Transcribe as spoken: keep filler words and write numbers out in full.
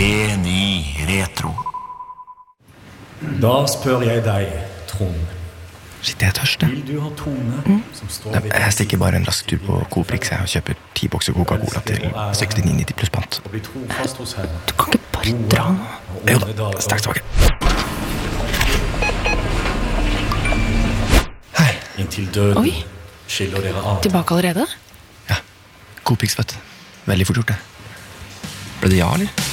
Geni Retro. Da spør jeg deg, Trond. Shit, jeg er tørst. Vil du ha tone mm. som står ved... Jeg stikker bare en rask tur på Coprix og kjøper ti bokser Coca-Cola til sekstini nitti pluss pant. Og bli trofast hos henne. Du kan ikke bare dra nå. Jo da, straks tilbake. Hei. Inntil døden Oi. Skiller dere av. Tilbake allerede? Ja, Coprix, vet du. Veldig fort gjort det. Ble det ja, eller?